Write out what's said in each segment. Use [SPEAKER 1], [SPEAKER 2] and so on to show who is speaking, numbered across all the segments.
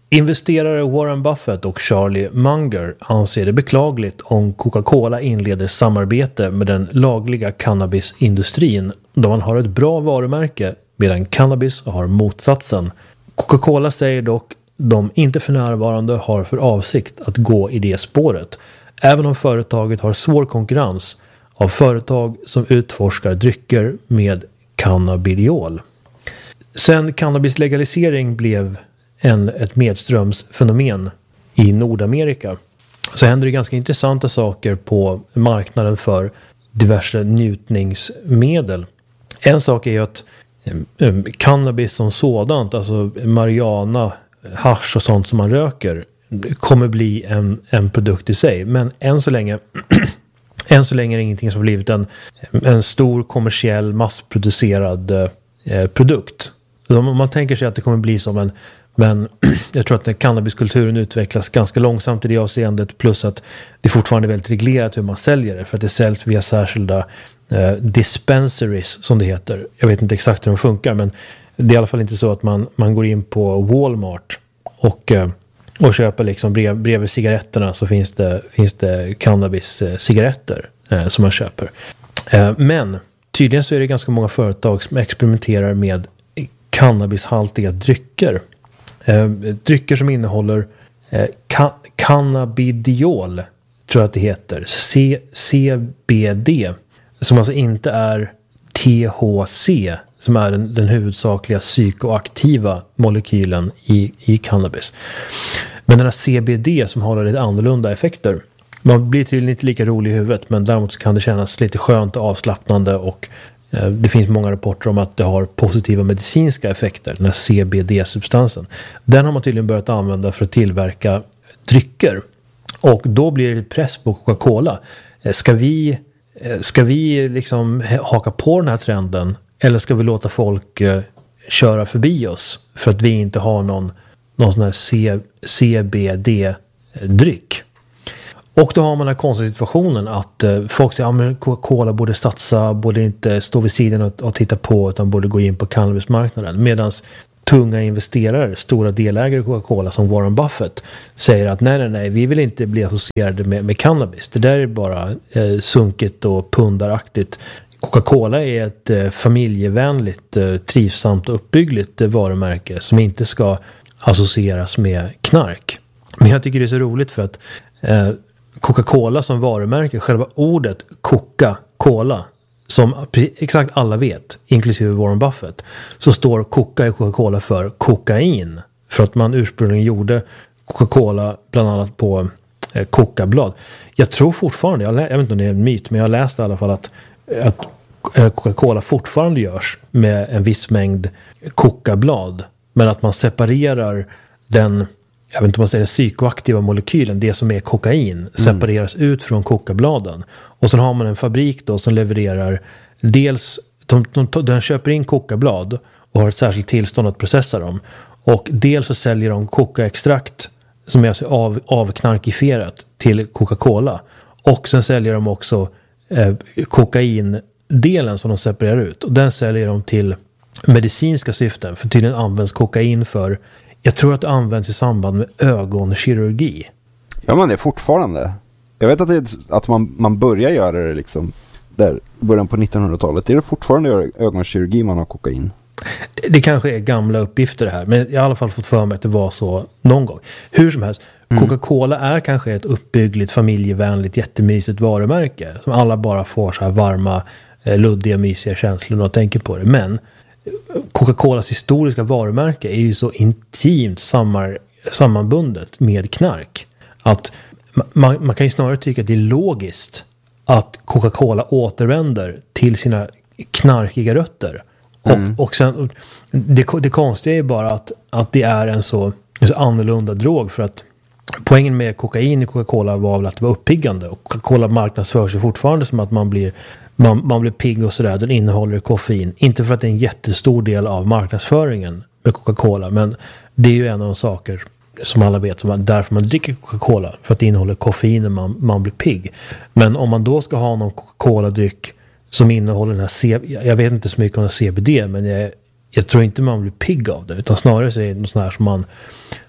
[SPEAKER 1] Investerare Warren Buffett och Charlie Munger anser det beklagligt om Coca-Cola inleder samarbete med den lagliga cannabisindustrin då man har ett bra varumärke medan cannabis har motsatsen. Coca-Cola säger dock de inte för närvarande har för avsikt att gå i det spåret, även om företaget har svår konkurrens av företag som utforskar drycker med cannabidiol. Sen cannabislegalisering blev ett medströmsfenomen i Nordamerika så händer det ganska intressanta saker på marknaden för diverse njutningsmedel. En sak är ju att cannabis som sådant, alltså marijuana, hasch och sånt som man röker, kommer bli en produkt i sig. Men än så länge är det ingenting som har blivit en stor kommersiell massproducerad produkt. Om man tänker sig att det kommer bli som men jag tror att cannabiskulturen utvecklas ganska långsamt i det avseendet, plus att det fortfarande är väldigt reglerat hur man säljer det, för att det säljs via särskilda dispensaries som det heter. Jag vet inte exakt hur de funkar, men det är i alla fall inte så att man går in på Walmart och köper liksom bredvid cigaretterna så finns det cannabis-cigaretter som man köper. Men tydligen så är det ganska många företag som experimenterar med cannabishaltiga drycker. Drycker som innehåller cannabidiol, tror jag att det heter, CBD, som alltså inte är THC, som är den huvudsakliga psykoaktiva molekylen i cannabis. Men den här CBD som har lite annorlunda effekter. Man blir tydligen inte lika rolig i huvudet, men däremot så kan det kännas lite skönt och avslappnande, och det finns många rapporter om att det har positiva medicinska effekter, den här CBD-substansen. Den har man tydligen börjat använda för att tillverka drycker. Och då blir det press på Coca-Cola. Ska vi liksom haka på den här trenden, eller ska vi låta folk köra förbi oss för att vi inte har någon sån här CBD-dryck? Och då har man den här konstiga situationen att folk säger att Coca-Cola borde satsa, borde inte stå vid sidan och titta på, utan borde gå in på cannabismarknaden. Medan tunga investerare, stora delägare i Coca-Cola som Warren Buffett, säger att nej, vi vill inte bli associerade med cannabis. Det där är bara sunkigt och pundaraktigt. Coca-Cola är ett familjevänligt, trivsamt och uppbyggligt varumärke som inte ska associeras med knark. Men jag tycker det är så roligt för att Coca-Cola som varumärke, själva ordet Coca-Cola, som exakt alla vet, inklusive Warren Buffett, så står Coca i Coca-Cola för kokain. För att man ursprungligen gjorde Coca-Cola bland annat på kokablad. Jag tror fortfarande, jag vet inte om det är en myt, men jag läste i alla fall att Coca-Cola fortfarande görs med en viss mängd kokablad. Men att man separerar den, jag vet inte om man säger, den psykoaktiva molekylen, det som är kokain, separeras ut från kokabladen. Och så har man en fabrik då som levererar dels, den köper in kokablad och har ett särskilt tillstånd att processa dem. Och dels så säljer de kokaextrakt som är alltså avknarkifierat till Coca-Cola. Och sen säljer de också kokaindelen som de separerar ut. Och den säljer de till medicinska syften. För tydligen används kokain för, jag tror att det används i samband med ögonkirurgi.
[SPEAKER 2] Ja, men det är fortfarande. Jag vet att man börjar göra det liksom där, början på 1900-talet. Det är fortfarande gör ögonkirurgi man har kokain.
[SPEAKER 1] Det kanske är gamla uppgifter det här, men jag har i alla fall fått för mig att det var så någon gång. Hur som helst, Coca-Cola är kanske ett uppbyggligt, familjevänligt, jättemysigt varumärke som alla bara får så här varma, luddiga, mysiga känslor och tänker på det. Men Coca-Colas historiska varumärke är ju så intimt sammanbundet med knark att man kan ju snarare tycka att det är logiskt att Coca-Cola återvänder till sina knarkiga rötter. Och sen det konstiga är bara att det är en så annorlunda drog, för att poängen med kokain i Coca-Cola var väl att det var uppiggande, och Coca-Cola marknadsför sig fortfarande som att man blir pigg och sådär. Den innehåller koffein, inte för att det är en jättestor del av marknadsföringen med Coca-Cola, men det är ju en av de saker som alla vet som därför man dricker Coca-Cola, för att det innehåller koffein när man blir pigg. Men om man då ska ha någon Coca-Cola-dryck som innehåller den här jag vet inte så mycket om CBD, men jag tror inte man blir pigg av det, utan snarare så är det något sånt här som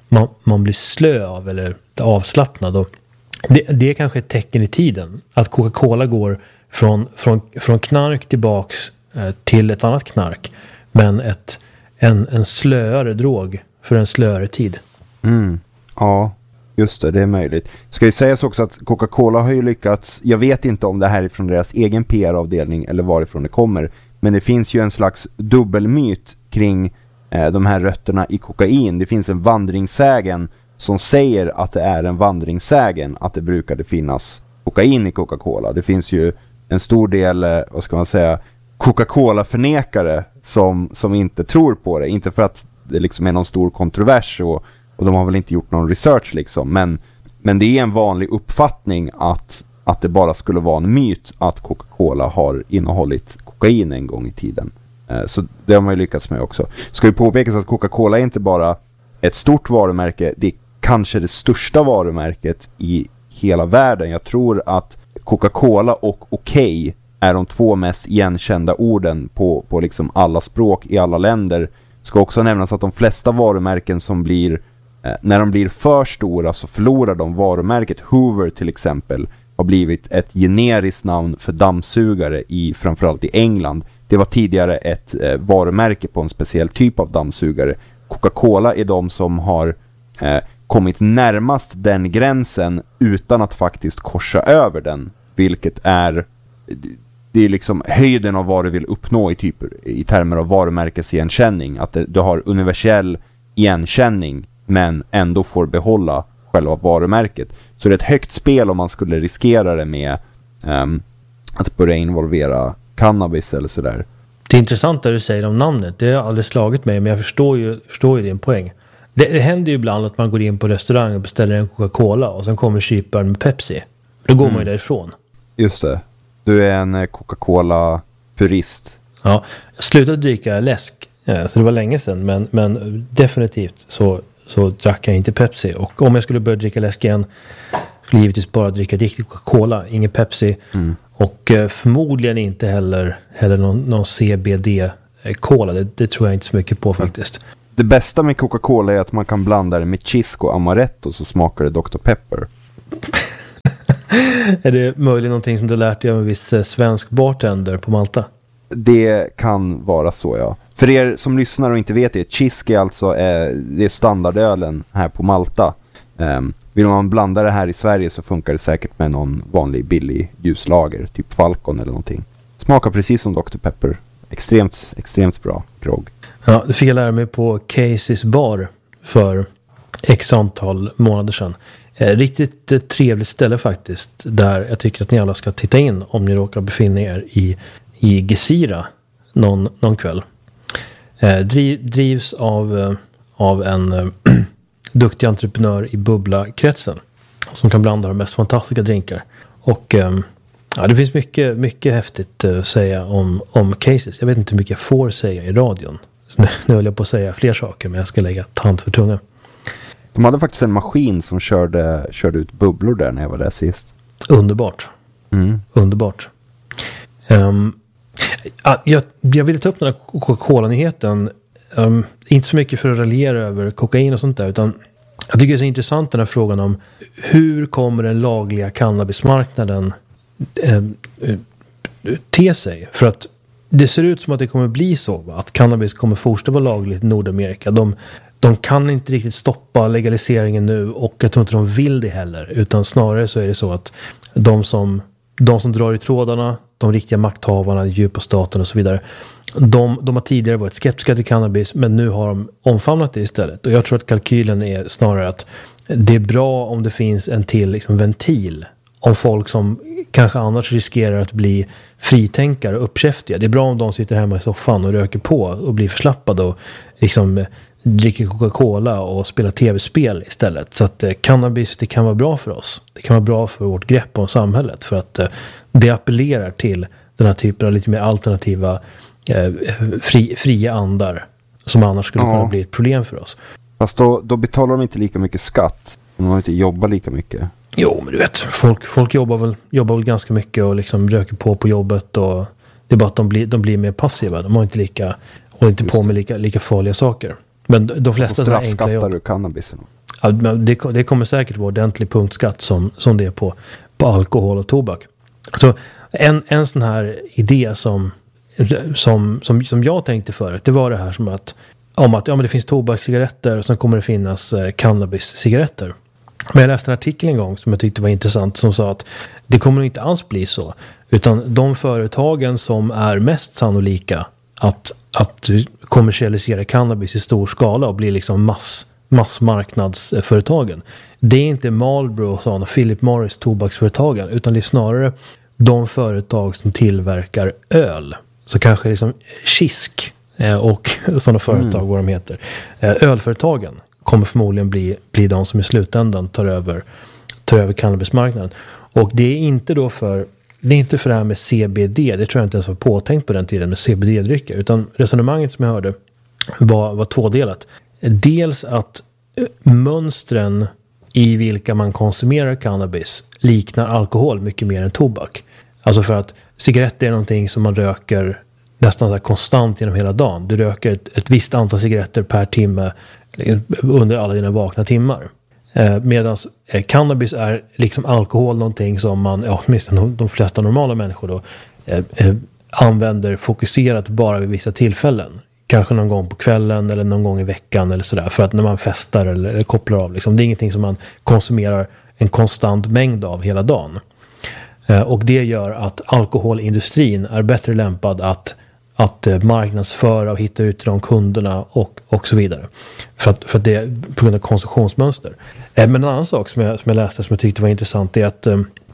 [SPEAKER 1] man blir slö av eller avslappnad. Och det är kanske ett tecken i tiden. Att Coca-Cola går från knark tillbaks till ett annat knark. Men en slöare drog för en slöare tid.
[SPEAKER 2] Ja, just det är möjligt. Ska ju sägas också att Coca-Cola har ju lyckats, jag vet inte om det här är från deras egen PR-avdelning eller varifrån det kommer, men det finns ju en slags dubbelmyt kring de här rötterna i kokain. Det finns en vandringssägen som säger att det är en vandringssägen att det brukade finnas kokain i Coca-Cola. Det finns ju en stor del, vad ska man säga, Coca-Cola-förnekare som inte tror på det. Inte för att det liksom är någon stor kontrovers och de har väl inte gjort någon research liksom. Men det är en vanlig uppfattning att det bara skulle vara en myt att Coca-Cola har innehållit kokain en gång i tiden. Så det har man ju lyckats med också. Ska ju påpekas att Coca-Cola är inte bara ett stort varumärke, det är kanske det största varumärket i hela världen. Jag tror att Coca-Cola och Okej är de två mest igenkända orden på liksom alla språk i alla länder. Ska också nämnas att de flesta varumärken som blir, när de blir för stora så förlorar de varumärket. Hoover till exempel har blivit ett generiskt namn för dammsugare framförallt i England. Det var tidigare ett varumärke på en speciell typ av dammsugare. Coca-Cola är de som har kommit närmast den gränsen utan att faktiskt korsa över den. Vilket det är liksom höjden av vad du vill uppnå i termer av varumärkesigenkänning. Att du har universell igenkänning men ändå får behålla själva varumärket. Så det är ett högt spel om man skulle riskera det med att börja involvera cannabis eller sådär.
[SPEAKER 1] Det är intressant det du säger om namnet. Det har aldrig slagit mig, men jag förstår ju din poäng. Det händer ju ibland att man går in på restaurang och beställer en Coca-Cola och sen kommer kyparen med Pepsi. Då går man ju därifrån.
[SPEAKER 2] Just det. Du är en Coca-Cola-purist.
[SPEAKER 1] Ja, jag slutade dricka läsk. Så det var länge sedan. Men definitivt så drack jag inte Pepsi. Och om jag skulle börja dricka läsk igen skulle jag givetvis bara dricka riktig Coca-Cola. Ingen Pepsi. Och förmodligen inte heller någon CBD-cola. Det tror jag inte så mycket på faktiskt.
[SPEAKER 2] Det bästa med Coca-Cola är att man kan blanda det med Chisco Amaretto så smakar det Dr. Pepper.
[SPEAKER 1] Är det möjligen någonting som du lärt dig av en viss svensk bartender på Malta?
[SPEAKER 2] Det kan vara så, ja. För er som lyssnar och inte vet det, Chisco är alltså det är standardölen här på Malta. Vill man blanda det här i Sverige så funkar det säkert med någon vanlig billig ljuslager, typ Falcon eller någonting. Smakar precis som Dr. Pepper. Extremt bra grogg.
[SPEAKER 1] Ja, det fick jag lära mig på Casey's bar för x antal månader sedan. Riktigt trevligt ställe faktiskt, där jag tycker att ni alla ska titta in om ni råkar befinna er i Gezira någon kväll. Drivs av en duktig entreprenör i bubbla-kretsen som kan blanda de mest fantastiska drinkar. Och det finns mycket häftigt att säga om Casey's. Jag vet inte hur mycket jag får säga i radion. Så nu höll jag på att säga fler saker, men jag ska lägga tand för tunga.
[SPEAKER 2] De hade faktiskt en maskin som körde ut bubblor där när jag var där sist.
[SPEAKER 1] Underbart. Underbart. Jag ville ta upp den här Coca-Cola-nyheten. Inte så mycket för att raljera över kokain och sånt där, utan jag tycker det är så intressant den här frågan om hur kommer den lagliga cannabismarknaden te sig? För att det ser ut som att det kommer bli så, att cannabis kommer fortsätta vara lagligt i Nordamerika. De kan inte riktigt stoppa legaliseringen nu, och jag tror inte de vill det heller, utan snarare så är det så att de som drar i trådarna, de riktiga makthavarna, djupa staten och så vidare, de har tidigare varit skeptiska till cannabis, men nu har de omfamnat det istället. Och jag tror att kalkylen är snarare att det är bra om det finns en till liksom ventil om folk som kanske annars riskerar att bli fritänkare och uppkäftiga. Det är bra om de sitter hemma i soffan och röker på och blir förslappade och liksom dricker Coca-Cola och spelar tv-spel istället. Så att cannabis, det kan vara bra för oss. Det kan vara bra för vårt grepp om samhället, för att det appellerar till den här typen av lite mer alternativa fria andar som annars skulle kunna bli ett problem för oss.
[SPEAKER 2] Fast då betalar de inte lika mycket skatt om de inte jobbar lika mycket. Jo,
[SPEAKER 1] men du vet, folk jobbar väl ganska mycket och liksom röker på jobbet, och det är bara att de blir mer passiva. De har inte håller inte på med lika farliga saker. Men de flesta
[SPEAKER 2] så straffskattar du cannabisen.
[SPEAKER 1] Ja, det kommer säkert vara ordentlig punktskatt som det är på alkohol och tobak. Så en sån här idé som jag tänkte förut, det var det här om att det finns tobakscigaretter och sen kommer det finnas cannabis-cigaretter. Men jag läste en artikel en gång som jag tyckte var intressant som sa att det kommer inte alls bli så. Utan de företagen som är mest sannolika att kommersialisera cannabis i stor skala och bli liksom massmarknadsföretagen. Det är inte Marlboro och sådana Philip Morris tobaksföretagen, utan det är snarare de företag som tillverkar öl. Så kanske liksom Kisk och sådana företag, vad de heter. Ölföretagen kommer förmodligen bli de som i slutändan tar över cannabismarknaden. Och det är inte då för det här med CBD, det tror jag inte ens var påtänkt på den tiden med CBD-drycker, utan resonemanget som jag hörde var tvådelat. Dels att mönstren i vilka man konsumerar cannabis liknar alkohol mycket mer än tobak. Alltså för att cigaretter är någonting som man röker nästan så här konstant genom hela dagen. Du röker ett visst antal cigaretter per timme under alla dina vakna timmar. Medan cannabis är liksom alkohol någonting som man, åtminstone de flesta normala människor då, använder fokuserat bara vid vissa tillfällen. Kanske någon gång på kvällen eller någon gång i veckan eller sådär. För att när man festar eller kopplar av. Liksom, det är ingenting som man konsumerar en konstant mängd av hela dagen. Och det gör att alkoholindustrin är bättre lämpad att marknadsföra och hitta ut till de kunderna och så vidare. För att det är på grund av konsumtionsmönster. Men en annan sak som jag läste som jag tyckte var intressant är att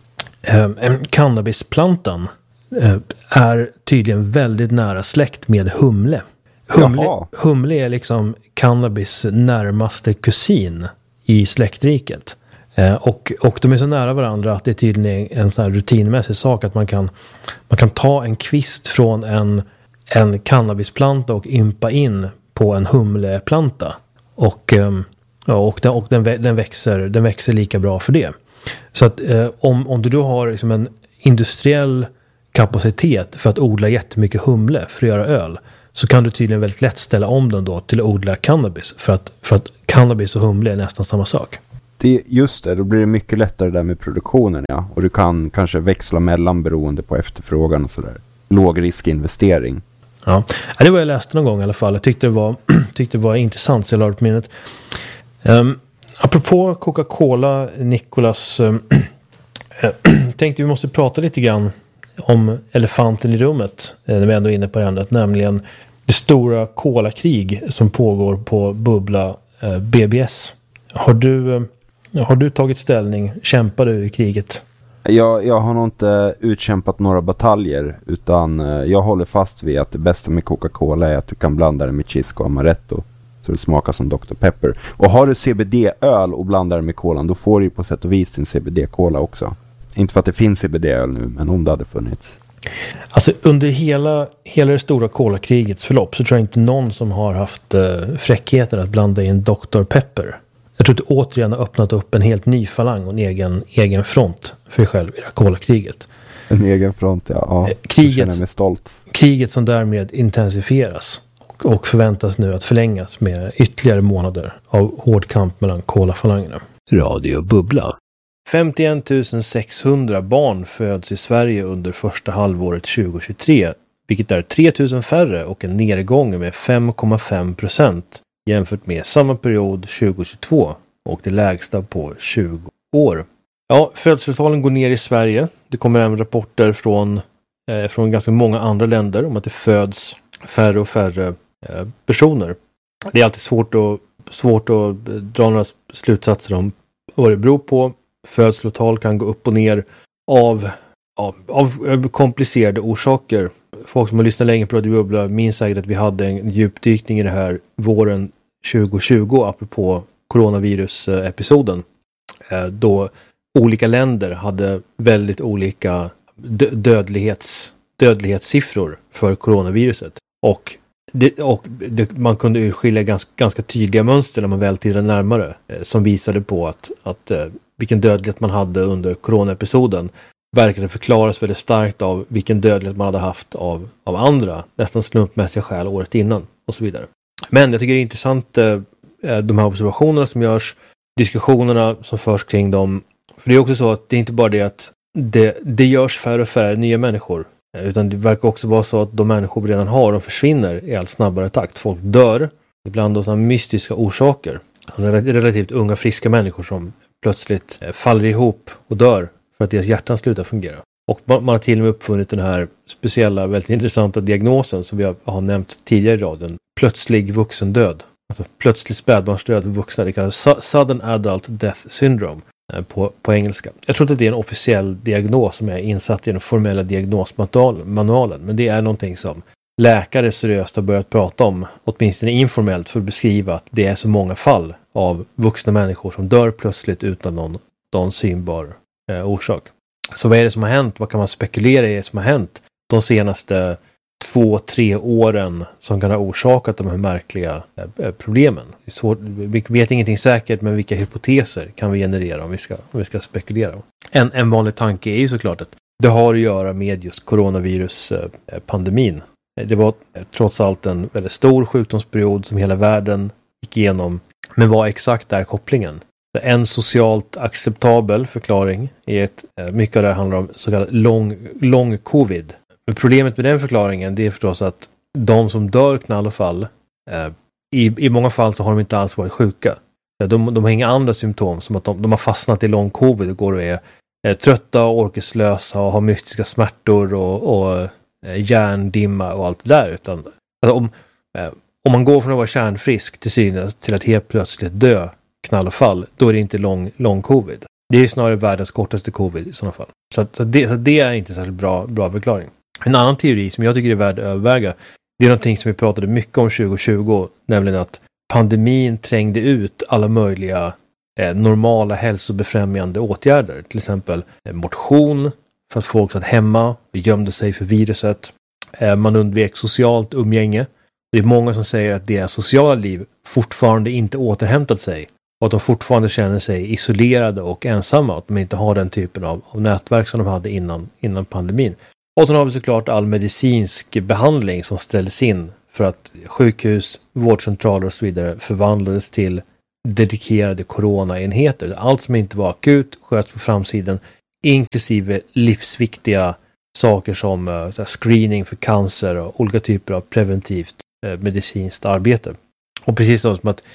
[SPEAKER 1] cannabisplantan är tydligen väldigt nära släkt med humle. Humle är liksom cannabis närmaste kusin i släktriket. Och de är så nära varandra att det är tydligen en sån här rutinmässig sak att man kan ta en kvist från en cannabisplanta och ympa in på en humleplanta. Och den växer lika bra för det. Så att om du då har liksom en industriell kapacitet för att odla jättemycket humle för att göra öl, så kan du tydligen väldigt lätt ställa om den då till att odla cannabis. För att cannabis och humle är nästan samma sak.
[SPEAKER 2] Just det, då blir det mycket lättare där med produktionen, ja. Och du kan kanske växla mellan beroende på efterfrågan och sådär. Lågriskinvestering. Ja,
[SPEAKER 1] det var jag läste någon gång i alla fall. Jag tyckte det var intressant, så jag la det på minnet. Apropå Coca-Cola, Nicolas, tänkte vi måste prata lite grann om elefanten i rummet när vi ändå är inne på ämnet, nämligen det stora kolakrig som pågår på bubbla BBS. Har du tagit ställning? Kämpar du i kriget?
[SPEAKER 2] Jag har nog inte utkämpat några bataljer, utan jag håller fast vid att det bästa med Coca-Cola är att du kan blanda det med Chisco och Amaretto så det smakar som Dr. Pepper. Och har du CBD-öl och blandar det med kolan, då får du ju på sätt och vis din CBD-cola också. Inte för att det finns CBD-öl nu, men om det hade funnits.
[SPEAKER 1] Alltså under hela det stora kolakrigets förlopp så tror jag inte någon som har haft fräckheten att blanda in Dr. Pepper. Jag tror att du återigen har öppnat upp en helt ny falang och en egen front för dig själv i det här kolakriget.
[SPEAKER 2] En egen front, ja.
[SPEAKER 1] Kriget,
[SPEAKER 2] jag känner mig stolt.
[SPEAKER 1] Kriget som därmed intensifieras och förväntas nu att förlängas med ytterligare månader av hård kamp mellan kolafalangerna. Radio Bubbla. 51 600 barn föds i Sverige under första halvåret 2023, vilket är 3 000 färre och en nedgång med 5,5% jämfört med samma period 2022 och det lägsta på 20 år. Ja, födelsetalen går ner i Sverige. Det kommer även rapporter från ganska många andra länder om att det föds färre och färre personer. Det är alltid svårt att dra några slutsatser om vad det beror på. Födslotal kan gå upp och ner av komplicerade orsaker. Folk som har lyssnat länge på Radio Bubbla minns säkert att vi hade en djupdykning i det här våren 2020 apropå coronavirus-episoden. Då olika länder hade väldigt olika dödlighetssiffror för coronaviruset. Och man kunde urskilja ganska tydliga mönster när man väl tittade närmare som visade på att vilken dödlighet man hade under coronaepisoden verkade förklaras väldigt starkt av vilken dödlighet man hade haft av andra, nästan slumpmässiga skäl året innan och så vidare. Men jag tycker det är intressant de här observationerna som görs diskussionerna som förs kring dem. För det är också så att det är inte bara det att det görs färre och färre nya människor. Utan det verkar också vara så att de människor vi redan har, de försvinner i allt snabbare takt. Folk dör, ibland av sådana mystiska orsaker. Relativt unga, friska människor som plötsligt faller ihop och dör för att deras hjärtan slutar fungera. Och man har till och med uppfunnit den här speciella, väldigt intressanta diagnosen som vi har nämnt tidigare i radion. Plötslig vuxendöd. Alltså plötslig spädbarnsdöd för vuxna. Det kallas Sudden Adult Death Syndrome på engelska. Jag tror inte att det är en officiell diagnos som är insatt i den formella diagnosmanualen. Men det är någonting som läkare seriöst har börjat prata om, åtminstone informellt, för att beskriva att det är så många fall av vuxna människor som dör plötsligt utan någon synbar orsak. Så vad är det som har hänt? Vad kan man spekulera i som har hänt de senaste 2-3 åren som kan ha orsakat de här märkliga problemen? Vi vet ingenting säkert, men vilka hypoteser kan vi generera om vi ska spekulera? En vanlig tanke är ju såklart att det har att göra med just coronaviruspandemin. Det var trots allt en väldigt stor sjukdomsperiod som hela världen gick igenom. Men vad exakt är kopplingen? En socialt acceptabel förklaring är mycket av det handlar om så kallad lång covid. Men problemet med den förklaringen, det är förstås att de som dör knall och fall, i många fall så har de inte alls varit sjuka. De har inga andra symptom, som att de har fastnat i lång covid och går och är trötta och orkeslösa och har mystiska smärtor och hjärndimma och allt det där. Utan alltså om man går från att vara kärnfrisk till synes till att helt plötsligt dö knall och fall, då är det inte lång covid. Det är snarare världens kortaste covid i sådana fall. Så det är inte särskilt bra förklaring. En annan teori som jag tycker är värd att överväga, det är någonting som vi pratade mycket om 2020, nämligen att pandemin trängde ut alla möjliga normala hälsobefrämjande åtgärder. Till exempel motion, för att folk satt hemma och gömde sig för viruset. Man undvek socialt umgänge. Det är många som säger att deras sociala liv fortfarande inte återhämtat sig. Och att de fortfarande känner sig isolerade och ensamma. Att de inte har den typen av nätverk som de hade innan pandemin. Och så har vi såklart all medicinsk behandling som ställdes in för att sjukhus, vårdcentraler och så vidare förvandlades till dedikerade coronaenheter. Allt som inte var akut sköts på framsidan, inklusive livsviktiga saker som screening för cancer och olika typer av preventivt medicinskt arbete. Och precis som att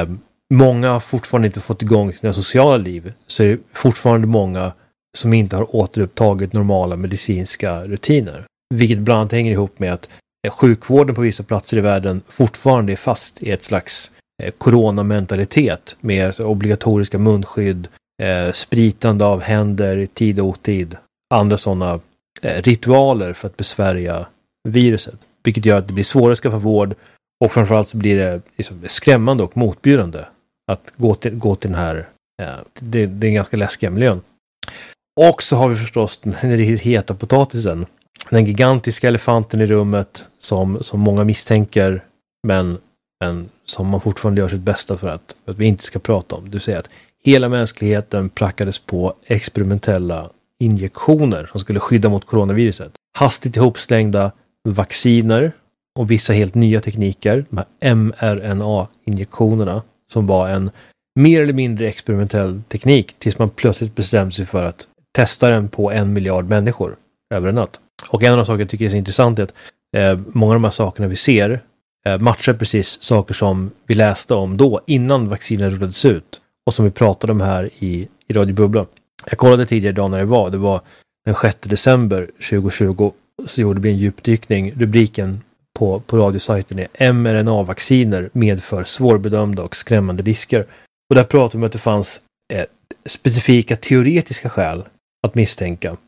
[SPEAKER 1] många har fortfarande inte fått igång sina sociala liv, så är det fortfarande många som inte har återupptagit normala medicinska rutiner. Vilket bland annat hänger ihop med att sjukvården på vissa platser i världen fortfarande är fast i ett slags coronamentalitet med obligatoriska munskydd, spritande av händer i tid och otid, andra sådana ritualer för att besvärja viruset. Vilket gör att det blir svårare att skaffa vård, och framförallt så blir det liksom skrämmande och motbjudande att gå till den här det är en ganska läskiga miljön. Och så har vi förstås den riktigt heta potatisen. Den gigantiska elefanten i rummet som många misstänker, men som man fortfarande gör sitt bästa för att vi inte ska prata om. Du säger att hela mänskligheten prackades på experimentella injektioner som skulle skydda mot coronaviruset. Hastigt ihopslängda vacciner och vissa helt nya tekniker, de här mRNA-injektionerna, som var en mer eller mindre experimentell teknik tills man plötsligt bestämde sig för att testa den på 1 miljard människor över en natt. Och en av de saker jag tycker är så intressant är att många av de här sakerna vi ser matchar precis saker som vi läste om då innan vaccinen rullades ut och som vi pratade om här i Radio Bubbla. Jag kollade tidigare idag när det var den 6 december 2020, så gjorde vi en djupdykning. Rubriken på radiosajten är mRNA-vacciner medför svårbedömda och skrämmande risker. Och där pratade vi om att det fanns specifika teoretiska skäl att misstänka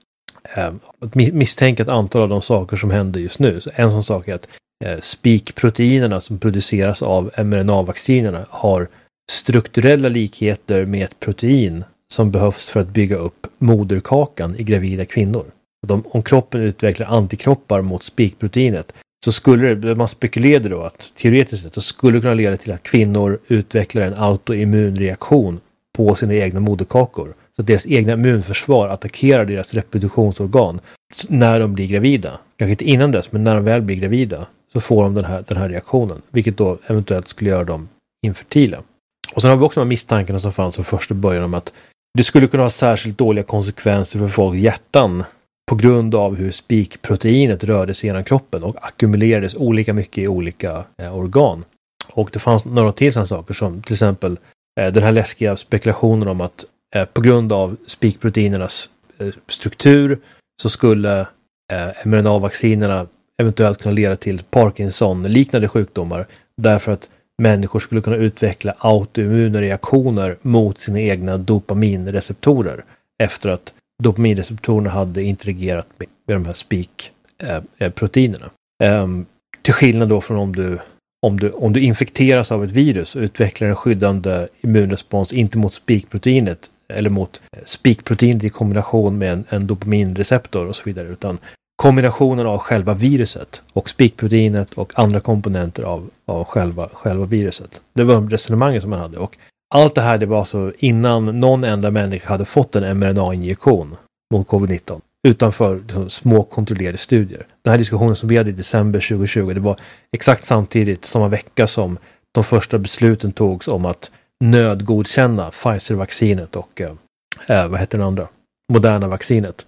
[SPEAKER 1] ett antal av de saker som händer just nu. Så en sån sak är att spikproteinerna som produceras av mRNA-vaccinerna har strukturella likheter med ett protein som behövs för att bygga upp moderkakan i gravida kvinnor. Om kroppen utvecklar antikroppar mot spikproteinet, så skulle det, man spekulerade då att teoretiskt sett så skulle det kunna leda till att kvinnor utvecklar en autoimmunreaktion på sina egna moderkakor. Så att deras egna immunförsvar attackerar deras reproduktionsorgan när de blir gravida. Kanske inte innan dess, men när de väl blir gravida så får de den här reaktionen. Vilket då eventuellt skulle göra dem infertila. Och sen har vi också de här misstankarna som fanns från första början om att det skulle kunna ha särskilt dåliga konsekvenser för folks hjärtan på grund av hur spikproteinet rörde sig genom kroppen och ackumulerades olika mycket i olika organ. Och det fanns några till sådana saker som till exempel den här läskiga spekulationen om att på grund av spikproteinernas struktur så skulle mRNA-vaccinerna eventuellt kunna leda till Parkinson-liknande sjukdomar därför att människor skulle kunna utveckla autoimmuna reaktioner mot sina egna dopaminreceptorer efter att dopaminreceptorerna hade interagerat med de här spikproteinerna. Till skillnad då från om du infekteras av ett virus och utvecklar en skyddande immunrespons inte mot spikproteinet eller mot spikproteinet i kombination med en dopaminreceptor och så vidare, utan kombinationen av själva viruset och spikproteinet och andra komponenter av själva viruset. Det var resonemanget som man hade, och allt det här det var så innan någon enda människa hade fått en mRNA-injektion mot covid-19 utanför liksom, små kontrollerade studier. Den här diskussionen som vi hade i december 2020, det var exakt samtidigt samma vecka som de första besluten togs om att nödgodkänna Pfizer-vaccinet och vad heter den andra? Moderna-vaccinet.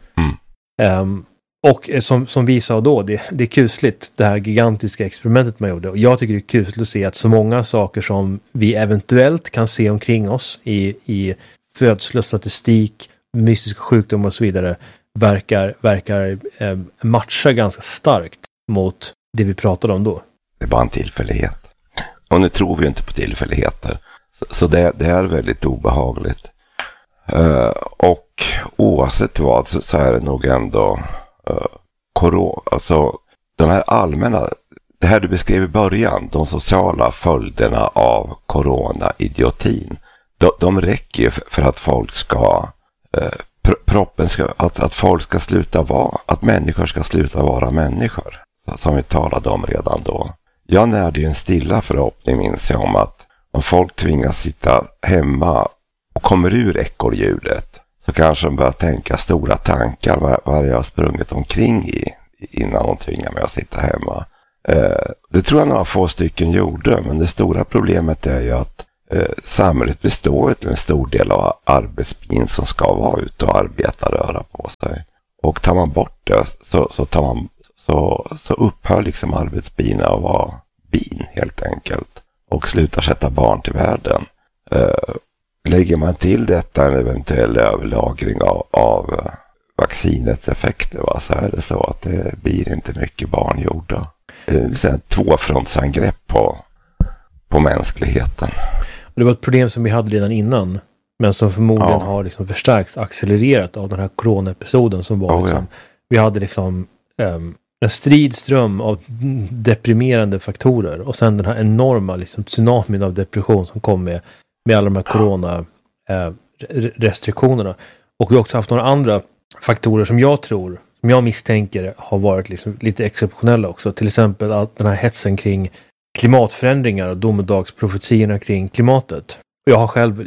[SPEAKER 1] Och som vi sa då, det är kusligt det här gigantiska experimentet man gjorde, och jag tycker det är kusligt att se att så många saker som vi eventuellt kan se omkring oss i födslostatistik, mystiska sjukdomar och så vidare verkar matcha ganska starkt mot det vi pratade om då.
[SPEAKER 3] Det är bara en tillfällighet. Och nu tror vi inte på tillfälligheter. Så det är väldigt obehagligt. Och oavsett vad så är det nog ändå corona, alltså de här allmänna, det här du beskrev i början, de sociala följderna av corona-idiotin, de räcker ju för att folk ska att folk ska sluta vara, att människor ska sluta vara människor, som vi talade om redan då. Jag närde ju en stilla förhoppning, minns jag, om att om folk tvingas sitta hemma och kommer ur ekorrhjulet så kanske de börjar tänka stora tankar vad jag har sprungit omkring i innan de tvingar mig att sitta hemma. Det tror jag några få stycken gjorde, men det stora problemet är ju att samhället består till en stor del av arbetsbin som ska vara ute och arbeta och röra på sig. Och tar man bort det så upphör liksom arbetsbin att vara bin helt enkelt och slutar sätta barn till världen. Lägger man till detta en eventuell överlagring av vaccinets effekter, så är det så att det blir inte mycket barn gjorda. Det är ett tvåfrontsangrepp på mänskligheten.
[SPEAKER 1] Det var ett problem som vi hade redan innan, men som förmodligen har liksom förstärkts, accelererat av den här coronaepisoden som var liksom, vi hade liksom en stridström av deprimerande faktorer och sen den här enorma liksom tsunamin av depression som kom med alla de här corona restriktionerna. Och vi har också haft några andra faktorer som jag misstänker har varit liksom lite exceptionella också. Till exempel att den här hetsen kring klimatförändringar och domedagsprofetiorna kring klimatet. Och jag har själv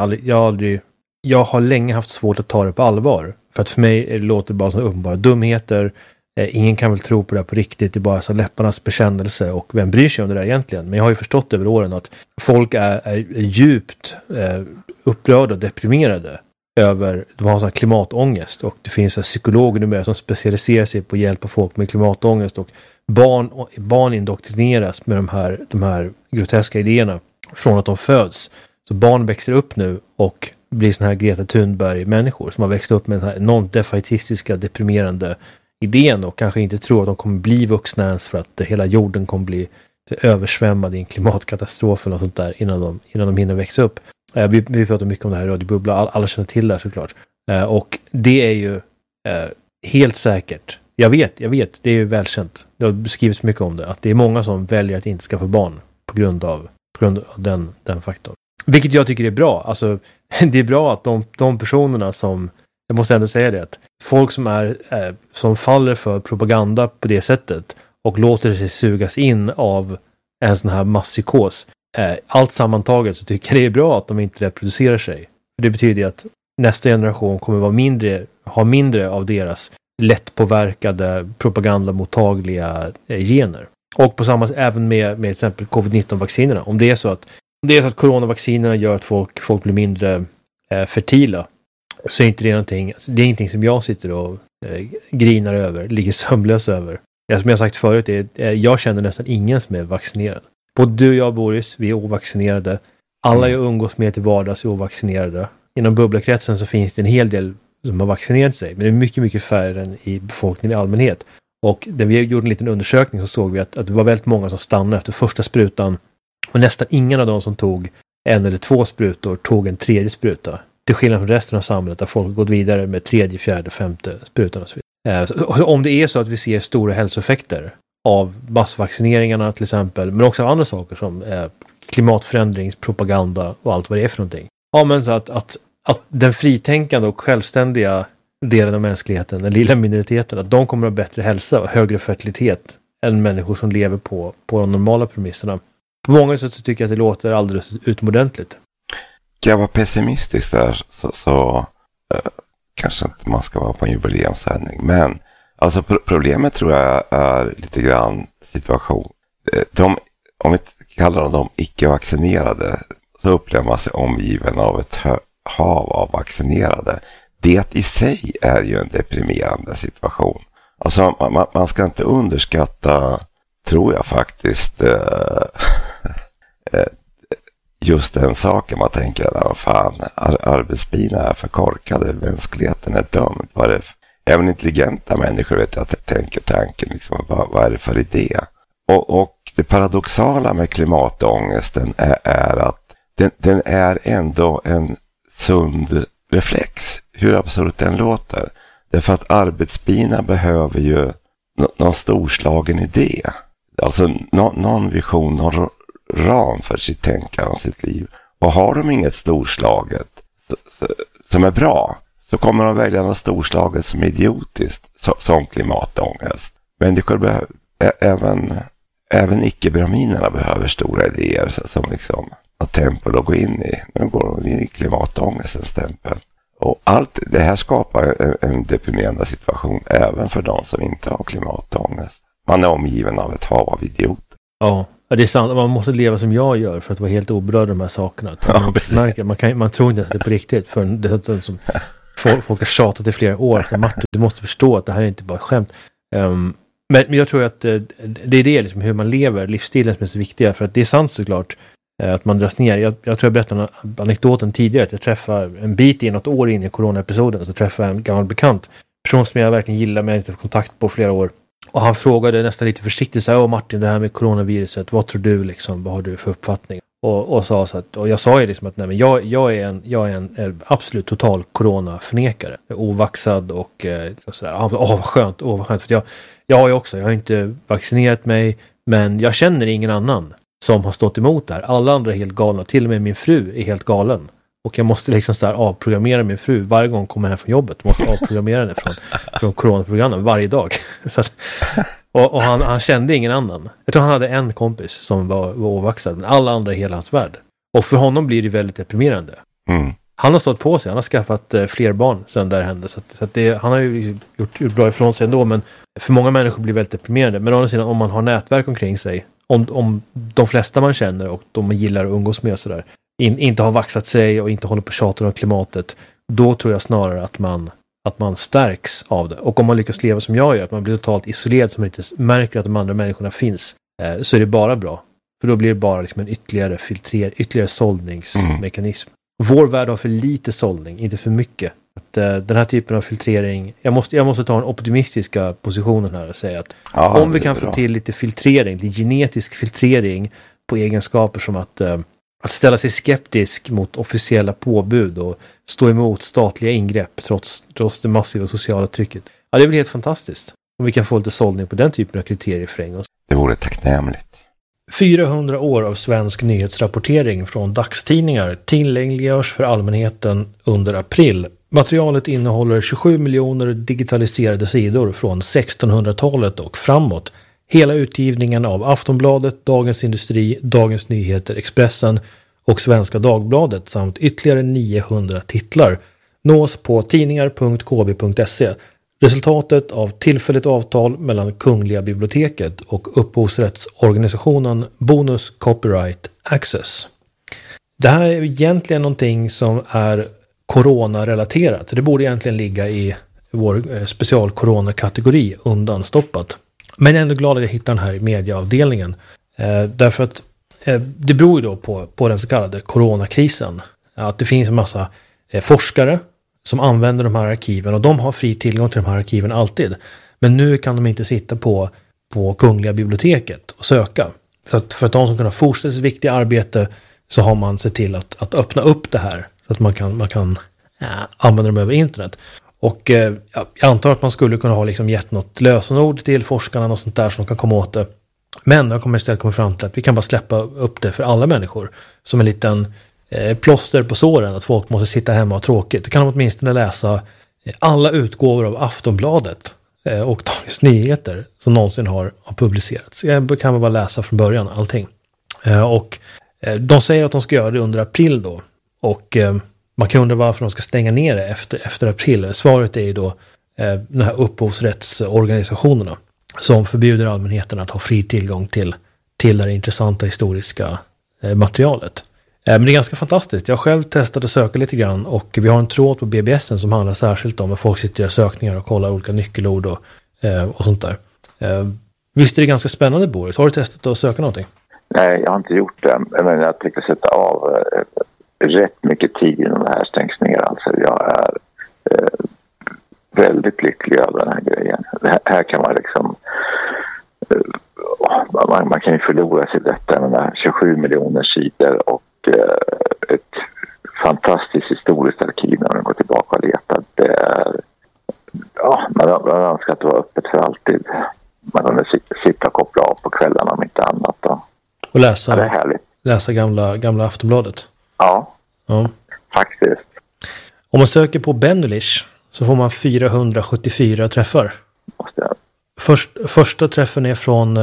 [SPEAKER 1] jag har länge haft svårt att ta det på allvar. För att för mig låter det bara som uppenbara dumheter. Ingen kan väl tro på det på riktigt. Det är bara så läpparnas bekännelse, och vem bryr sig om det där egentligen? Men jag har ju förstått över åren att folk är djupt upprörda och deprimerade över, de har sån här klimatångest, och det finns psykologer numera som specialiserar sig på att hjälpa folk med klimatångest, och barn indoktrineras med de här groteska idéerna från att de föds. Så barn växer upp nu och blir såna här Greta Thunberg-människor som har växt upp med den här enormt defaitistiska, deprimerande idén och kanske inte tror att de kommer bli vuxna ens för att hela jorden kommer bli översvämmad i en klimatkatastrof eller något sånt där innan de hinner växa upp. Vi pratar mycket om det här i Radio Bubbla, alla känner till det här såklart. Och det är ju helt säkert, jag vet, det är ju välkänt. Det har beskrivits mycket om det, att det är många som väljer att inte skaffa barn på grund av den faktorn. Vilket jag tycker är bra. Alltså, det är bra att de personerna som, jag måste ändå säga det, att folk som som faller för propaganda på det sättet och låter sig sugas in av en sån här masspsykos, allt sammantaget så tycker jag det är bra att de inte reproducerar sig. För det betyder att nästa generation kommer ha mindre av deras lättpåverkade propagandamottagliga gener. Och på samma sätt även med exempel covid-19-vaccinerna. Om det är så att det är så att coronavaccinerna gör att folk blir mindre fertila. Så är inte det någonting, det är ingenting som jag sitter och grinar över, ligger sömnlös över. Som jag sagt förut, jag känner nästan ingen som är vaccinerad. Både du och jag, Boris, vi är ovaccinerade. Alla jag umgås med till vardags är ovaccinerade. Inom bubblakretsen så finns det en hel del som har vaccinerat sig. Men det är mycket, mycket färre än i befolkningen i allmänhet. Och när vi gjorde en liten undersökning så såg vi att det var väldigt många som stannade efter första sprutan. Och nästan ingen av dem som tog 1 eller 2 sprutor tog en 3:e spruta. Till skillnad från resten av samhället där folk gått vidare med 3:e, 4:e, 5:e sprutan och så vidare. Så om det är så att vi ser stora hälsoeffekter av massvaccineringarna till exempel, men också av andra saker som klimatförändringspropaganda och allt vad det är för någonting. Ja, men så att den fritänkande och självständiga delen av mänskligheten, den lilla minoriteten, att de kommer att ha bättre hälsa och högre fertilitet än människor som lever på de normala premisserna. På många sätt så tycker jag att det låter alldeles utomordentligt.
[SPEAKER 3] Ska jag vara pessimistisk där så kanske inte man ska vara på en jubileumssändning. Men alltså problemet tror jag är lite grann situation. Om vi kallar dem icke-vaccinerade så upplever man sig omgiven av ett hav av vaccinerade. Det i sig är ju en deprimerande situation. Alltså man ska inte underskatta, tror jag faktiskt, just den saken. Man tänker att vad fan, arbetsbilarna är för korkade, mänskligheten är dömd. Även intelligenta människor vet att tänker tanken, liksom, vad är det för idé? Och det paradoxala med klimatångesten är att den är ändå en sund reflex, hur absurt den låter. Därför att arbetsbilarna behöver ju någon storslagen idé. Alltså någon vision, någon ram för sitt tänkande och sitt liv. Och har de inget storslaget som är bra, så kommer de välja något storslaget som är idiotiskt, som klimatångest. Människor behöver, även icke-braminerna behöver stora idéer som liksom har tempel att gå in i. Nu går de in i klimatångestens tempel. Och allt det här skapar en deprimerande situation även för de som inte har klimatångest. Man är omgiven av ett hav av idioter.
[SPEAKER 1] Ja, det är sant. Man måste leva som jag gör för att vara helt oberörd av de här sakerna. Man tror inte att det är på riktigt. För det som folk har tjatat i flera år. Så Martin, du måste förstå att det här är inte bara skämt. Men jag tror att det är det liksom, hur man lever, livsstilen som är så viktiga. För att det är sant såklart att man dras ner. Jag tror jag berättade anekdoten tidigare att jag träffade en bit i något år in i coronaepisoden, så träffade jag en gammal bekant, person som jag verkligen gillar men inte fått kontakt på flera år. Och han frågade nästan lite försiktigt så här: Martin, det här med coronaviruset, vad tror du liksom, vad har du för uppfattning? Och sa så att, och jag sa ju liksom att nej, men jag är en absolut total coronaförnekare, ovaxad och sådär. Vad skönt, för jag har ju också, jag har inte vaccinerat mig, men jag känner ingen annan som har stått emot det här. Alla andra är helt galna, till och med min fru är helt galen. Och jag måste liksom så här avprogrammera min fru varje gång jag kommer hem från jobbet. Jag måste avprogrammera henne från coronaprogrammen varje dag. Så att, och han kände ingen annan. Jag tror han hade en kompis som var ovaxad, men alla andra i hela hans värld. Och för honom blir det väldigt deprimerande. Mm. Han har stått på sig, han har skaffat fler barn sedan det hände. Så att han har ju gjort bra ifrån sig ändå, men för många människor blir det väldigt deprimerande. Men å andra sidan, om man har nätverk omkring sig, om de flesta man känner och de man gillar att umgås med och sådär, inte har vaxat sig och inte håller på tjater om klimatet, då tror jag snarare att man stärks av det. Och om man lyckas leva som jag gör, att man blir totalt isolerad, som man inte märker att de andra människorna finns, så är det bara bra. För då blir det bara liksom en ytterligare sållningsmekanism. Vår värld har för lite sållning, inte för mycket. Att, den här typen av filtrering, jag måste ta en optimistiska positionen här och säga att om vi kan få till lite filtrering, lite genetisk filtrering på egenskaper som att ställa sig skeptisk mot officiella påbud och stå emot statliga ingrepp trots det massiva sociala trycket. Ja, det blir helt fantastiskt. Om vi kan få lite sållning på den typen av kriterier för en gång.
[SPEAKER 3] Det vore tacknämligt.
[SPEAKER 1] 400 år av svensk nyhetsrapportering från dagstidningar tillgängliggörs för allmänheten under april. Materialet innehåller 27 miljoner digitaliserade sidor från 1600-talet och framåt. Hela utgivningen av Aftonbladet, Dagens Industri, Dagens Nyheter, Expressen och Svenska Dagbladet samt ytterligare 900 titlar nås på tidningar.kb.se. Resultatet av tillfälligt avtal mellan Kungliga biblioteket och upphovsrättsorganisationen Bonus Copyright Access. Det här är egentligen någonting som är corona-relaterat. Det borde egentligen ligga i vår special-corona-kategori undanstoppat. Men jag är ändå glad att jag hittar den här i medieavdelningen. Därför att det beror ju då på den så kallade coronakrisen. Att det finns en massa forskare som använder de här arkiven och de har fri tillgång till de här arkiven alltid. Men nu kan de inte sitta på Kungliga biblioteket och söka. Så att för att de som kan fortsätta sitt viktiga arbete så har man sett till att öppna upp det här så att man kan använda dem över internet. Och jag antar att man skulle kunna ha liksom gett något lösenord till forskarna och sånt där så de kan komma åt det. Men jag kommer istället komma fram till att vi kan bara släppa upp det för alla människor som en liten plåster på såren att folk måste sitta hemma och ha tråkigt. Då kan de åtminstone läsa alla utgåvor av Aftonbladet och Dagens Nyheter som någonsin har publicerats. Jag kan bara läsa från början allting. Och de säger att de ska göra det under april då. Och man kan undra varför de ska stänga ner det efter april. Svaret är ju då de här upphovsrättsorganisationerna som förbjuder allmänheten att ha fri tillgång till det intressanta historiska materialet. Men det är ganska fantastiskt. Jag har själv testat att söka lite grann och vi har en tråd på BBS:en som handlar särskilt om att folk sitter i sökningar och kollar olika nyckelord och sånt där. Visst är det ganska spännande, Boris? Har du testat att söka någonting?
[SPEAKER 4] Nej, jag har inte gjort det. Men jag tänker sätta av rätt mycket tid innan det här stängs ner. Alltså jag är väldigt lycklig över den här grejen. Här kan man liksom man kan ju förlora sig i detta med 27 miljoner sidor och ett fantastiskt historiskt arkiv när man går tillbaka och letar. Det är man önskar att det var öppet för alltid. Man kunde sitta och koppla av på kvällarna om inte annat då.
[SPEAKER 1] Och läsa,
[SPEAKER 4] det är härligt.
[SPEAKER 1] Läsa gamla Aftonbladet.
[SPEAKER 4] Ja, faktiskt.
[SPEAKER 1] Om man söker på Bennelich så får man 474 träffar. Första träffen är från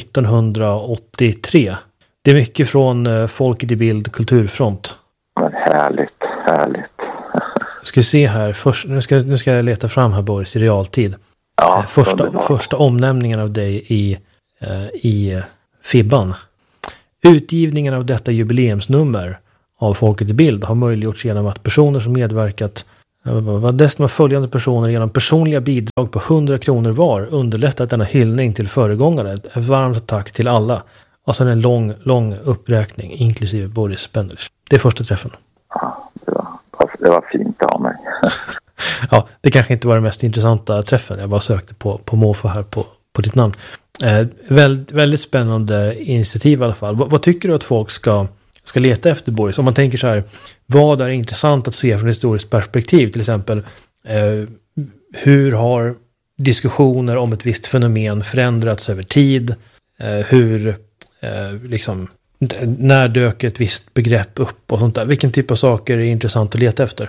[SPEAKER 1] 1983. Det är mycket från Folket i Bild kulturfront.
[SPEAKER 4] Men härligt.
[SPEAKER 1] Ska vi se här. Nu ska jag leta fram här, Boris, i realtid.
[SPEAKER 4] Ja,
[SPEAKER 1] första omnämningen av dig i Fibban. Utgivningen av detta jubileumsnummer av Folket i Bild har möjliggjorts genom att personer som medverkat dessutom följande personer genom personliga bidrag på 100 kronor var underlättat denna hyllning till föregångare. Ett varmt tack till alla. Och sen en lång uppräkning inklusive Boris Bennelich. Det är första träffen.
[SPEAKER 4] Ja, det var fint av mig.
[SPEAKER 1] Ja, det kanske inte var den mest intressanta träffen. Jag bara sökte på måfå här på ditt namn. Väldigt spännande initiativ i alla fall. Vad tycker du att folk ska leta efter, Boris? Om man tänker så här, vad är intressant att se från historiskt perspektiv? Till exempel, hur har diskussioner om ett visst fenomen förändrats över tid? När dök ett visst begrepp upp och sånt där? Vilken typ av saker är intressant att leta efter?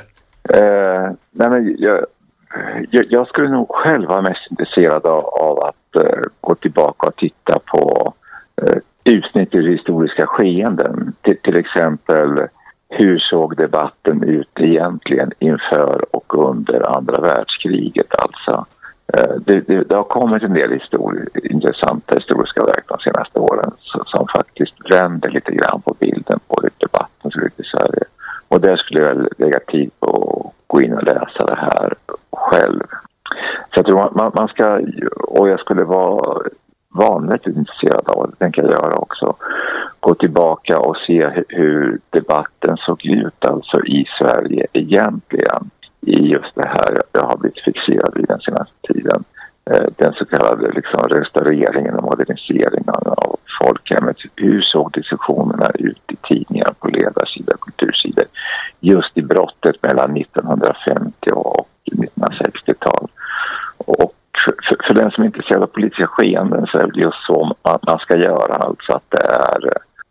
[SPEAKER 4] Jag skulle nog själv vara mest intresserad av att gå tillbaka och titta på utsnitt i historiska skeenden. Till exempel, hur såg debatten ut egentligen inför och under andra världskriget? Alltså, det har kommit en del intressanta historiska verk de senaste åren som faktiskt vänder lite grann på bilden på hur debatten ser ut i Sverige. Och där skulle jag lägga tid på att gå in och läsa det här själv. Så jag tror man ska, och jag skulle vara vanligt intresserad av, det tänker jag göra också, gå tillbaka och se hur debatten såg ut alltså i Sverige egentligen i just det här jag har blivit fixerad vid den senaste tiden. Den så kallade restaureringen och moderniseringen av folkhemmet. Hur såg diskussionerna ut i tidningar på ledarsidor och kultursidor just i brottet mellan 1950 och 1960-tal. Och för den som är intresserad av politiska skeenden så är det just så att man ska göra, alltså att det är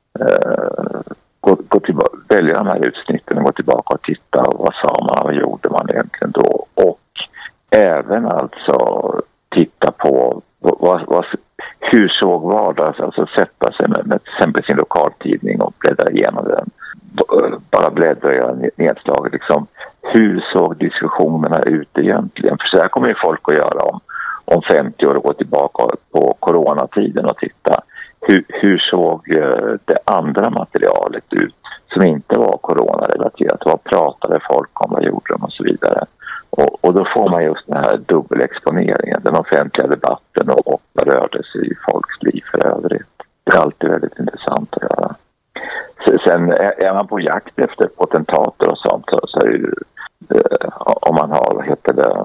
[SPEAKER 4] välja de här utsnitten och gå tillbaka och titta vad sa man och vad gjorde man egentligen då, och även alltså titta på hur såg vardags, alltså sätta sig med till exempel sin lokaltidning och bläddra igenom den, bara bläddra och göra nedslag liksom. Hur såg diskussionerna ut egentligen? För så här kommer ju folk att göra om 50 år och gå tillbaka på coronatiden och titta. hur såg det andra materialet ut som inte var coronarelaterat? Vad pratade folk om, vad gjorde de och så vidare. Och då får man just den här dubbelexponeringen, den offentliga debatten och vad rörde sig i folks liv för övrigt. Det är alltid väldigt intressant att göra. Sen är man på jakt efter potentater och sånt, så är det ju, om man har, vad heter det,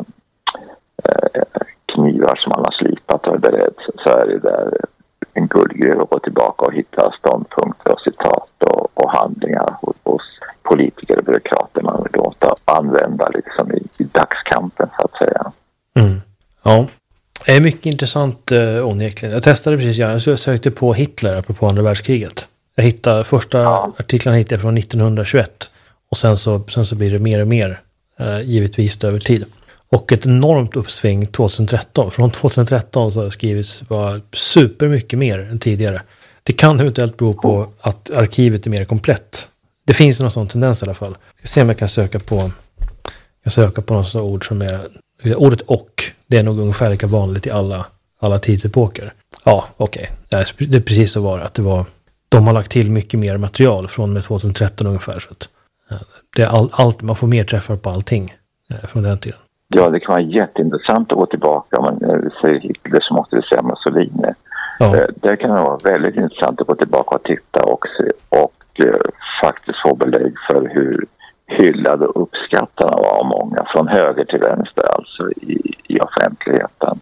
[SPEAKER 4] knivar som man har slipat och är beredd, så är det där en guldgruva att gå tillbaka och hitta ståndpunkter och citat och handlingar hos politiker och byråkrater man vill låta använda liksom i dagskampen, så att säga.
[SPEAKER 1] Mm. Ja, det är mycket intressant onekligen. Jag testade precis, jag sökte på Hitler apropå andra världskriget. Jag hittade första artiklarna hittade från 1921 och sen så blir det mer och mer givetvis över tid. Och ett enormt uppsving 2013. Från 2013 så har det skrivits var supermycket mer än tidigare. Det kan eventuellt bero på att arkivet är mer komplett. Det finns någon sån tendens i alla fall. Jag ska se om jag kan söka på något sådant ord som är ordet och. Det är nog ungefär lika vanligt i alla tidsepoker. Ja, okej. Det är precis så var det. Att det var, de har lagt till mycket mer material från med 2013 ungefär. Så att, det är allt, man får mer träffar på allting från den tiden.
[SPEAKER 4] Ja, det kan vara jätteintressant att gå tillbaka. Om man säger Hitler så måste vi säga Mussolini. Ja. Det kan vara väldigt intressant att gå tillbaka och titta och faktiskt få belägg för hur hyllade och uppskattarna var av många. Från höger till vänster alltså i offentligheten.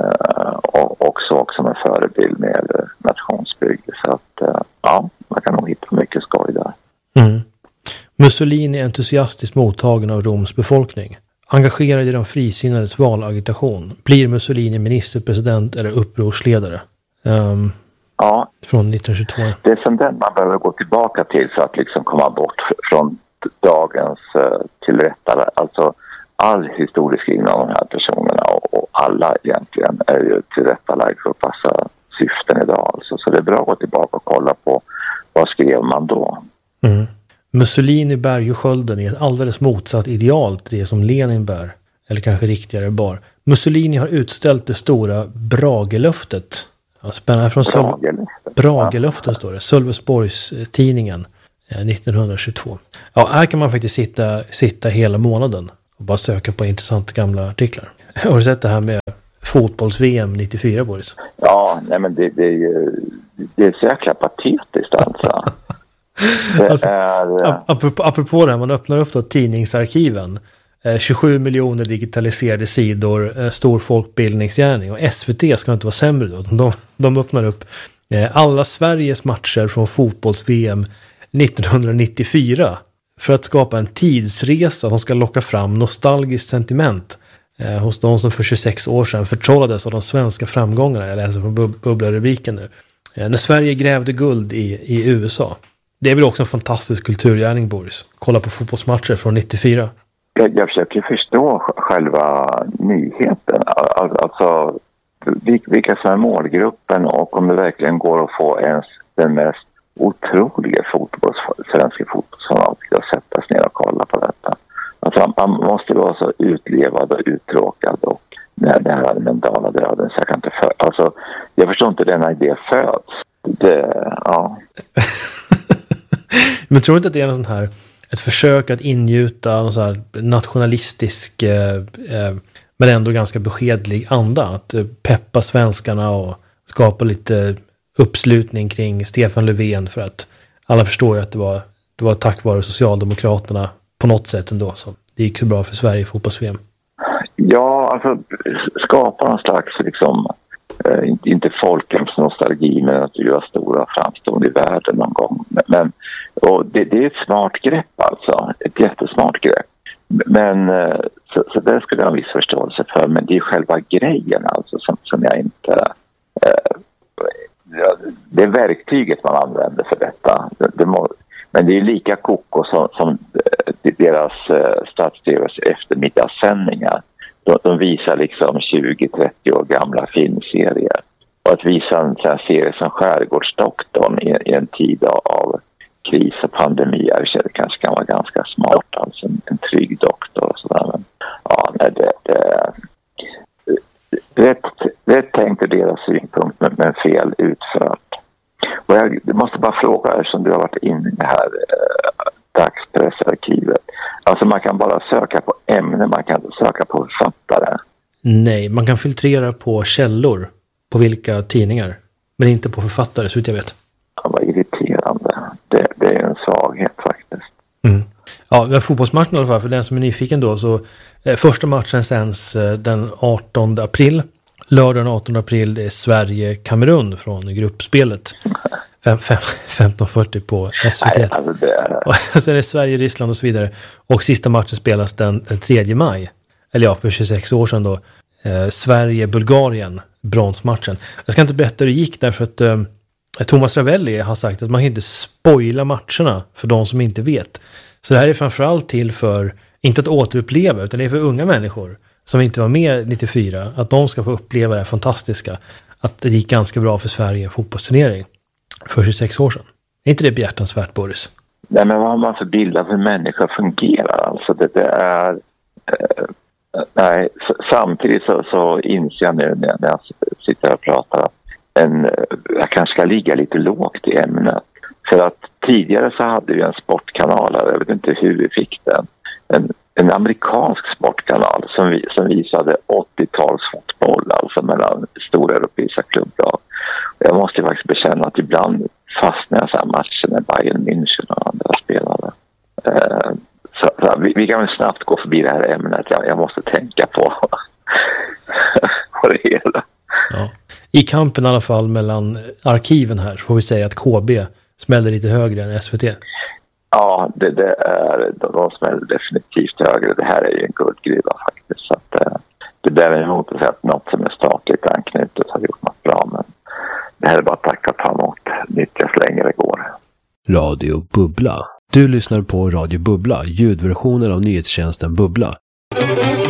[SPEAKER 4] Och så också med förebild med nationsbygge. Så att ja, man kan nog hitta mycket skoj där.
[SPEAKER 1] Mm. Mussolini är entusiastiskt mottagen av Roms befolkning. Engagerad i de frisinnades valagitation. Blir Mussolini ministerpresident eller upprorsledare?
[SPEAKER 4] Ja.
[SPEAKER 1] Från 1922.
[SPEAKER 4] Det är som den man behöver gå tillbaka till för att liksom komma bort från dagens tillrättare. Alltså all historieskrivning av de här personerna och alla egentligen är ju tillrättalagd för att passa syften idag. Alltså. Så det är bra att gå tillbaka och kolla på vad skrev man då.
[SPEAKER 1] Mm. Mussolini bär ju skölden i ett alldeles motsatt ideal till det som Lenin bär. Eller kanske riktigare bar. Mussolini har utställt det stora Bragelöftet. Ja, spännande från Bragelöftet står det. Sölvesborgs tidningen 1922. Ja, här kan man faktiskt sitta hela månaden och bara söka på intressanta gamla artiklar. Har du sett det här med fotbolls-VM 94, Boris?
[SPEAKER 4] Ja, nej men det är så jäkla patetiskt alltså.
[SPEAKER 1] Apropå det här, man öppnar upp då tidningsarkiven. 27 miljoner digitaliserade sidor, stor folkbildningsgärning. Och SVT ska inte vara sämre då. De öppnar upp alla Sveriges matcher från fotbolls-VM 1994 för att skapa en tidsresa som ska locka fram nostalgiskt sentiment hos de som för 26 år sedan förtrollades av de svenska framgångarna. Jag läser från bubblarubriken nu. När Sverige grävde guld i USA. Det är väl också en fantastisk kulturgärning, Boris. Kolla på fotbollsmatcher från 94.
[SPEAKER 4] Jag försöker förstå själva nyheten. Alltså vilka som är målgruppen och om det verkligen går att få ens den mest otroliga svenska fotbollsfanatiker att sätta sig ner och kolla på detta. Alltså man måste vara så utlevad och uttråkad och när det här mentala döden så jag förstår inte denna idé föds. Ja.
[SPEAKER 1] Men tror inte att det är någon sån här ett försök att ingjuta någon så här nationalistisk men ändå ganska beskedlig anda, att peppa svenskarna och skapa lite uppslutning kring Stefan Löfven, för att alla förstår ju att det var tack vare Socialdemokraterna på något sätt ändå som det gick så bra för Sverige i fotbolls-VM.
[SPEAKER 4] Ja, alltså skapa någon slags liksom inte folkens nostalgi, men att göra stora framstående i världen någon gång. Men och det är ett smart grepp alltså, ett jättesmart grepp. Men så det skulle jag ha viss förståelse för, men det är själva grejen alltså som jag inte det är verktyget man använder för detta. Men det är lika koko som deras stats-TV:s eftermiddagssändningar. De visar liksom 20-30 år gamla filmserier. Och att visa en sån här serie som Skärgårdsdoktorn i en tid av kris och pandemi, det kanske kan vara ganska smart. Alltså en trygg doktor och sådär. Men ja, nej, rätt tänkt ur deras synpunkt, men fel utfört. Alltså man kan bara söka på ämne, man kan inte söka på författare.
[SPEAKER 1] Nej, man kan filtrera på källor på vilka tidningar. Men inte på författare, så vitt jag vet.
[SPEAKER 4] Ja, vad irriterande. Det är en svaghet faktiskt.
[SPEAKER 1] Mm. Ja, men fotbollsmatchen i alla fall, för den som är nyfiken då. Så första matchen sänds den 18 april. Lördagen den 18 april det är Sverige-Kamerun från gruppspelet. 15:40 på SVT.
[SPEAKER 4] Nej, alltså det är...
[SPEAKER 1] Och sen är det Sverige, Ryssland och så vidare. Och sista matchen spelas den 3 maj. Eller ja, för 26 år sedan då. Sverige-Bulgarien, bronsmatchen. Jag ska inte berätta hur det gick därför att Thomas Ravelli har sagt att man inte spoila matcherna för de som inte vet. Så det här är framförallt till för, inte att återuppleva, utan det är för unga människor som inte var med 94, att de ska få uppleva det här fantastiska. Att det gick ganska bra för Sverige i en fotbollsturnering för 26 år sedan. Är inte det behjärtansvärt, Boris?
[SPEAKER 4] Nej, men vad har man för bild av hur människor fungerar? Alltså det är... nej, samtidigt så inser jag nu när jag sitter och pratar att jag kanske ska ligga lite lågt i ämnet. För att tidigare så hade vi en sportkanal, jag vet inte hur vi fick den. En amerikansk sportkanal som visade 80-tals fotboll, alltså mellan stora europeiska klubblag. Jag måste faktiskt bekänna att ibland fastnar jag så här matcher med Bayern München och andra spelare. Så vi kan väl snabbt gå förbi det här ämnet. Jag måste tänka på det hela.
[SPEAKER 1] Ja. I kampen i alla fall mellan arkiven här så får vi säga att KB smällde lite högre än SVT.
[SPEAKER 4] Ja, de smäller definitivt högre. Det här är ju en guldgruva faktiskt. Så att, det där emot att säga att något som är statligt anknutet har gjort något bra. Men det här är bara tack att ta emot. Nyttja så länge det går.
[SPEAKER 5] Radio Bubbla. Du lyssnar på Radio Bubbla, ljudversionen av nyhetstjänsten Bubbla.